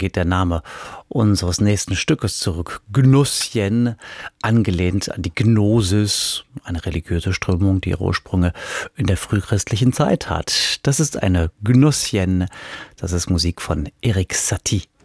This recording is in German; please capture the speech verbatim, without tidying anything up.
geht der Name unseres nächsten Stückes zurück. Gnossien, angelehnt an die Gnosis, eine religiöse Strömung, die ihre Ursprünge in der frühchristlichen Zeit hat. Das ist eine Gnossien, das ist Musik von Erik Satie.